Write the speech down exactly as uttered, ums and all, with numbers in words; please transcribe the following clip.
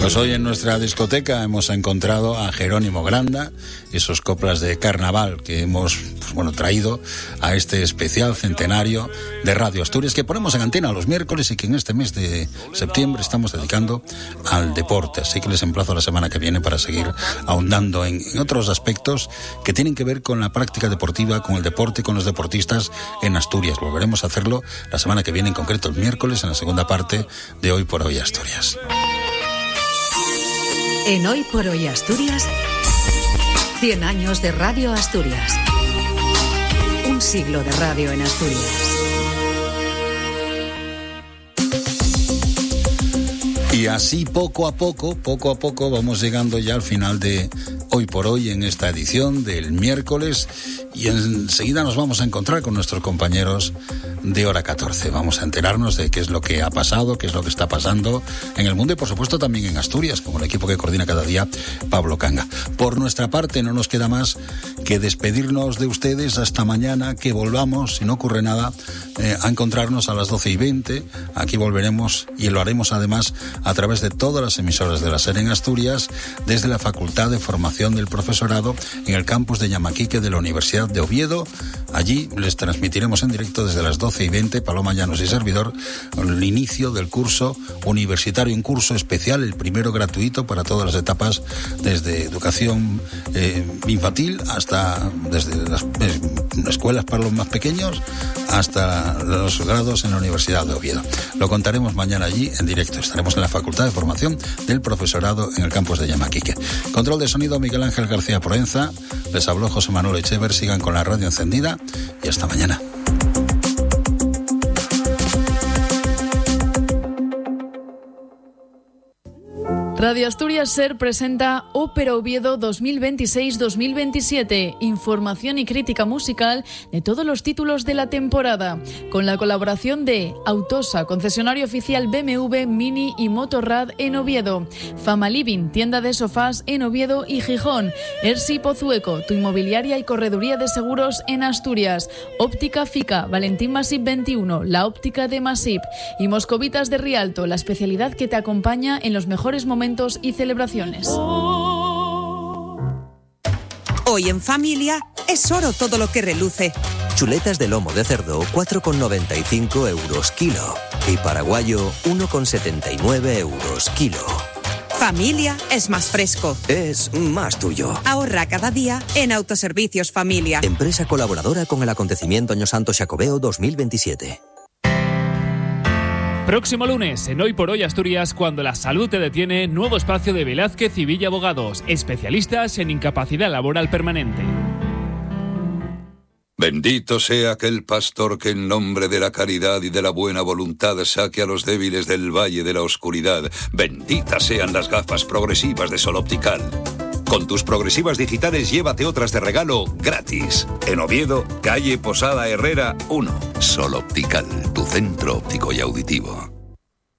Pues hoy en nuestra discoteca hemos encontrado a Jerónimo Granda y sus coplas de carnaval que hemos pues, bueno, traído a este especial centenario de Radio Asturias que ponemos en antena los miércoles y que en este mes de septiembre estamos dedicando al deporte. Así que les emplazo la semana que viene para seguir ahondando en, en otros aspectos que tienen que ver con la práctica deportiva, con el deporte y con los deportistas en Asturias. Volveremos a hacerlo la semana que viene, en concreto el miércoles, en la segunda parte de Hoy por Hoy Asturias. En Hoy por Hoy Asturias, cien años de Radio Asturias. Un siglo de radio en Asturias. Y así poco a poco, poco a poco vamos llegando ya al final de Hoy por Hoy en esta edición del miércoles y enseguida nos vamos a encontrar con nuestros compañeros de Hora catorce. Vamos a enterarnos de qué es lo que ha pasado, qué es lo que está pasando en el mundo y por supuesto también en Asturias, como el equipo que coordina cada día Pablo Canga. Por nuestra parte no nos queda más que despedirnos de ustedes hasta mañana, que volvamos, si no ocurre nada, eh, a encontrarnos a las doce y veinte. Aquí volveremos y lo haremos además a través de todas las emisoras de la SER en Asturias, desde la Facultad de Formación del Profesorado en el campus de Llamaquique de la Universidad de Oviedo. Allí les transmitiremos en directo desde las doce y veinte, Paloma Llanos y servidor, el inicio del curso universitario, un curso especial, el primero gratuito para todas las etapas, desde educación eh, infantil hasta desde las eh, escuelas para los más pequeños hasta los grados en la Universidad de Oviedo. Lo contaremos mañana allí en directo. Estaremos en la Facultad de Formación del Profesorado en el campus de Llamaquique. Control de sonido Miguel Ángel García Proenza. Les habló José Manuel Echever. Sigan con la radio encendida y hasta mañana. Radio Asturias SER presenta Ópera Oviedo dos mil veintiséis dos mil veintisiete, información y crítica musical de todos los títulos de la temporada, con la colaboración de Autosa, concesionario oficial B M W, Mini y Motorrad en Oviedo, Fama Living, tienda de sofás en Oviedo y Gijón, Ersi Pozueco, tu inmobiliaria y correduría de seguros en Asturias, Óptica Fica, Valentín Masip veintiuno, la óptica de Masip, y Moscovitas de Rialto, la especialidad que te acompaña en los mejores momentos y celebraciones. Hoy en familia es oro todo lo que reluce. Chuletas de lomo de cerdo, cuatro con noventa y cinco euros kilo. Y paraguayo, uno con setenta y nueve euros kilo. Familia es más fresco. Es más tuyo. Ahorra cada día en Autoservicios Familia. Empresa colaboradora con el acontecimiento Año Santo Xacobeo dos mil veintisiete. Próximo lunes, en Hoy por Hoy Asturias, cuando la salud te detiene, nuevo espacio de Velázquez y Villa Abogados, especialistas en incapacidad laboral permanente. Bendito sea aquel pastor que en nombre de la caridad y de la buena voluntad saque a los débiles del valle de la oscuridad. Benditas sean las gafas progresivas de Sol Optical. Con tus progresivas digitales llévate otras de regalo gratis. En Oviedo, calle Posada Herrera uno. Sol Optical, tu centro óptico y auditivo.